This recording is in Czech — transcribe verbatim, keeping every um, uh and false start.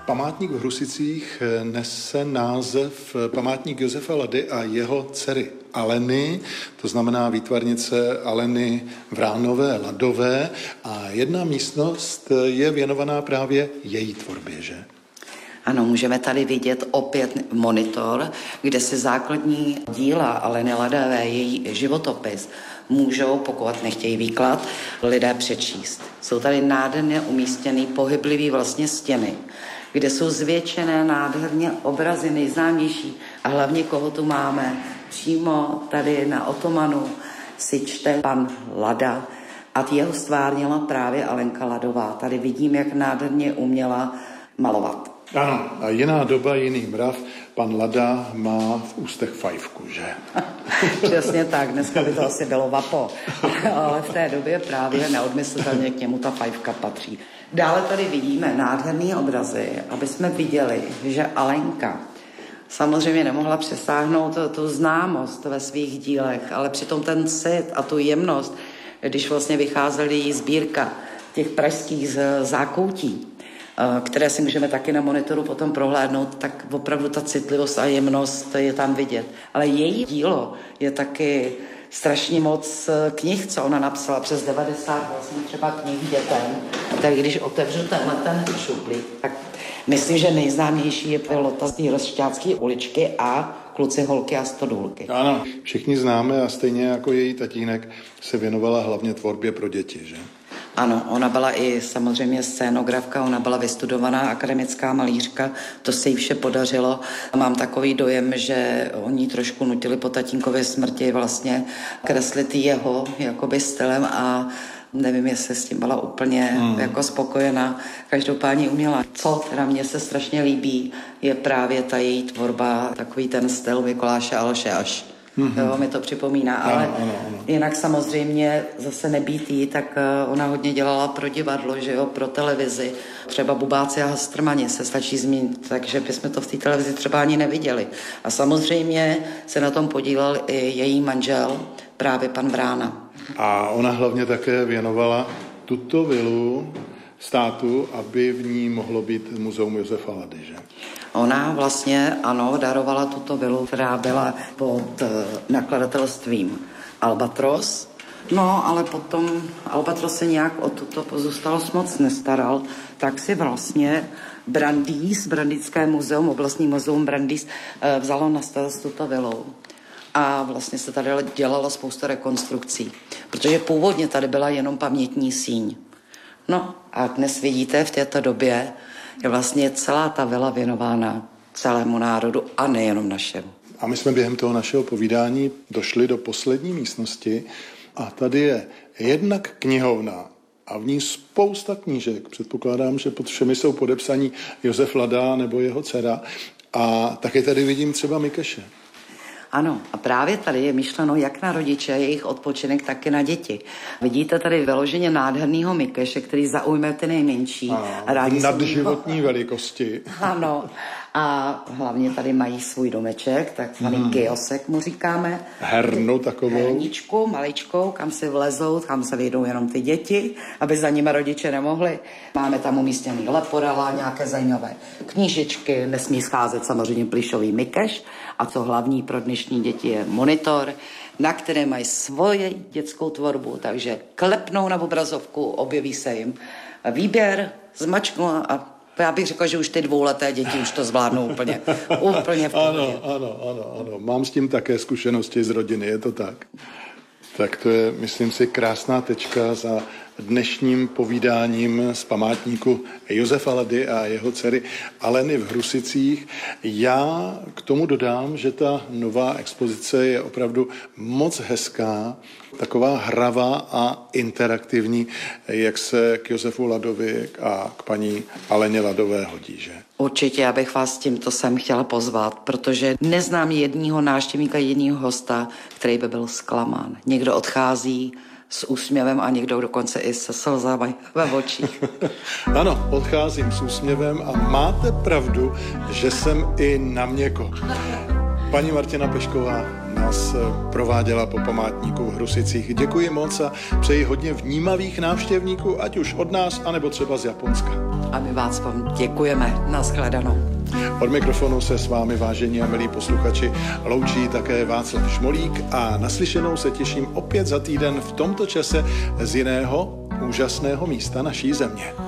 Památník v Hrusicích nese název Památník Josefa Lady a jeho dcery Aleny, to znamená výtvarnice Aleny Vránové Ladové, a jedna místnost je věnovaná právě její tvorbě, že? Ano, můžeme tady vidět opět monitor, kde se základní díla Aleny Ladové, její životopis, můžou, pokud nechtějí výklad, lidé přečíst. Jsou tady nádherně umístěny pohyblivý vlastně stěny, kde jsou zvětšené nádherně obrazy nejznámější a hlavně koho tu máme. Přímo tady na otomanu si čte pan Lada a jeho stvárnila právě Alenka Ladová. Tady vidím, jak nádherně uměla malovat. Ano, a jiná doba, jiný mrav. Pan Lada má v ústech fajfku, že? Přesně tak, dneska by to asi bylo vapo. Ale v té době právě neodmyslitelně k němu ta fajfka patří. Dále tady vidíme nádherné obrazy, aby jsme viděli, že Alenka samozřejmě nemohla přesáhnout tu, tu známost ve svých dílech, ale přitom ten cit a tu jemnost, když vlastně vycházely jí sbírka těch pražských zákoutí, které si můžeme taky na monitoru potom prohlédnout, tak opravdu ta citlivost a jemnost je tam vidět. Ale její dílo je taky strašně moc knih, co ona napsala, přes devadesát vlastně třeba knih dětem. Tak když otevřu tenhle ten šuplík, tak myslím, že nejznámější je Pilota z té Rozšťácké uličky a Kluci, holky a stodůlky. Ano, všichni známe a stejně jako její tatínek se věnovala hlavně tvorbě pro děti, že? Ano, ona byla i samozřejmě scénografka, ona byla vystudovaná akademická malířka, to se jí vše podařilo. Mám takový dojem, že oni trošku nutili po tatínkově smrti vlastně kreslit jeho jakoby stylem a nevím, jestli s tím byla úplně hmm. jako spokojená. Každopádně uměla. Co teda mně se strašně líbí, je právě ta její tvorba, takový ten styl Mikuláše Alše až. Mm-hmm. Jo, mi to připomíná, ale ano, ano, ano. Jinak samozřejmě zase nebýt jí, tak ona hodně dělala pro divadlo, že jo, pro televizi. Třeba Bubáci a Hastrmani se stačí zmínit, takže bychom to v té televizi třeba ani neviděli. A samozřejmě se na tom podílel i její manžel, právě pan Vrána. A ona hlavně také věnovala tuto vilu státu, aby v ní mohlo být muzeum Josefa Lady, že? Ona vlastně, ano, darovala tuto vilu, která byla pod nakladatelstvím Albatros. No, ale potom Albatros se nějak o tuto pozůstalost moc nestaral, tak si vlastně Brandýs, Brandické muzeum, oblastní muzeum Brandýs, vzalo na starost tuto vilu. A vlastně se tady dělala spousta rekonstrukcí, protože původně tady byla jenom pamětní síň. No a dnes vidíte, v této době je vlastně celá ta vila věnována celému národu a nejenom našemu. A my jsme během toho našeho povídání došli do poslední místnosti a tady je jednak knihovna a v ní spousta knížek. Předpokládám, že pod všemi jsou podepsaní Josef Lada nebo jeho dcera a taky tady vidím třeba Mikeše. Ano, a právě tady je myšleno jak na rodiče, jejich odpočinek, tak i na děti. Vidíte tady vyloženě nádhernýho Mikeše, který zaujme ty nejmenší. Ano, nadživotní velikosti. Ano, a hlavně tady mají svůj domeček, takzvaný hmm. kiosek mu říkáme. Hernu takovou. Herničku, maličkou, kam si vlezou, kam se vyjdou jenom ty děti, aby za nimi rodiče nemohli. Máme tam umístěný leporela, nějaké zajímavé knížečky, nesmí scházet samozřejmě plyšový Mikeš. A co hlavní pro dnešní děti je monitor, na které mají svoji dětskou tvorbu, takže klepnou na obrazovku, objeví se jim výběr, zmačknou a já bych řekla, že už ty dvouleté děti už to zvládnou úplně, úplně v pohodě. Ano, ano, ano, ano. Mám s tím také zkušenosti z rodiny, je to tak. Tak to je, myslím si, krásná tečka za dnešním povídáním z památníku Josefa Lady a jeho dcery Aleny v Hrusicích. Já k tomu dodám, že ta nová expozice je opravdu moc hezká, taková hravá a interaktivní, jak se k Josefu Ladovi a k paní Aleně Ladové hodí, že? Určitě, já bych vás tímto sem chtěla pozvat, protože neznám jedního návštěvníka, jedního hosta, který by byl zklamán. Někdo odchází s úsměvem a někdo dokonce i se slzami ve očích. Ano, odcházím s úsměvem a máte pravdu, že jsem i na měko. Paní Martina Pešková, nás prováděla po památníku v Hrusicích. Děkuji moc a přeji hodně vnímavých návštěvníků, ať už od nás, anebo třeba z Japonska. A my vás vám děkujeme. Naschledanou. Od mikrofonu se s vámi, vážení a milí posluchači, loučí také Václav Šmolík a naslyšenou se těším opět za týden v tomto čase z jiného úžasného místa naší země.